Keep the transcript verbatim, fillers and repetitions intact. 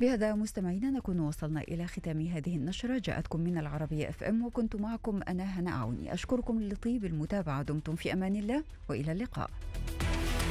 بهذا مستمعينا نكون وصلنا إلى ختام هذه النشرة، جاءتكم من العربية اف ام، وكنت معكم أنا هنا عوني. أشكركم لطيب المتابعة، دمتم في أمان الله وإلى اللقاء.